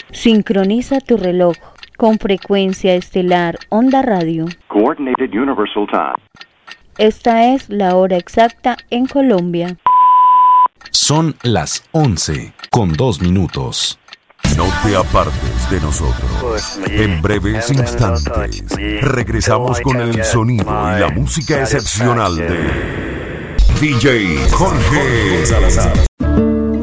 Sincroniza tu reloj con frecuencia estelar Onda Radio. Coordinated Universal Time. Esta es la hora exacta en Colombia. Son las 11:02. No te apartes de nosotros. En breves instantes regresamos con el sonido y la música excepcional de DJ Jorge Salazar.